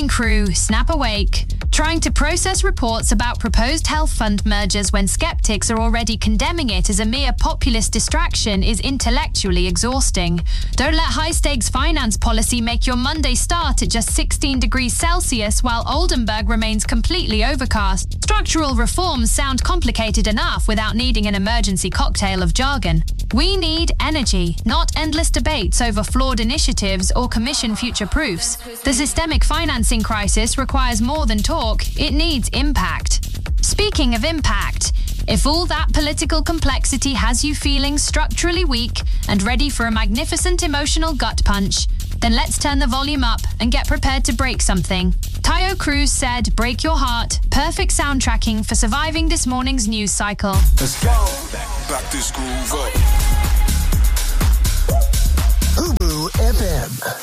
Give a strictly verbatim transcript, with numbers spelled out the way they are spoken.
Morning Crew, snap awake. Trying to process reports about proposed health fund mergers when skeptics are already condemning it as a mere populist distraction is intellectually exhausting. Don't let high-stakes finance policy make your Monday start at just sixteen degrees Celsius while Oldenburg remains completely overcast. Structural reforms sound complicated enough without needing an emergency cocktail of jargon. We need energy, not endless debates over flawed initiatives or commission future proofs. The systemic financing crisis requires more than talk. It needs impact. Speaking of impact, if all that political complexity has you feeling structurally weak and ready for a magnificent emotional gut punch, then let's turn the volume up and get prepared to break something. Tayo Cruz said, "Break your heart." Perfect soundtracking for surviving this morning's news cycle. Let's go. Back, back this groove up. Ubu F M.